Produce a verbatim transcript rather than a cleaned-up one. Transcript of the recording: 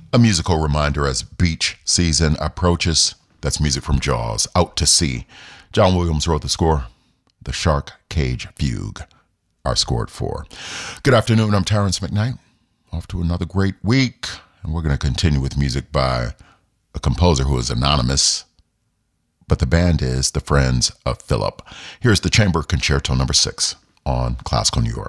A musical reminder as beach season approaches. That's music from Jaws, Out to Sea. John Williams wrote the score. The Shark Cage Fugue, our score at four. Good afternoon, I'm Terrence McKnight. Off to another great week. And we're going to continue with music by a composer who is anonymous, but the band is the Friends of Philip. Here's the Chamber Concerto number six on Classical New York.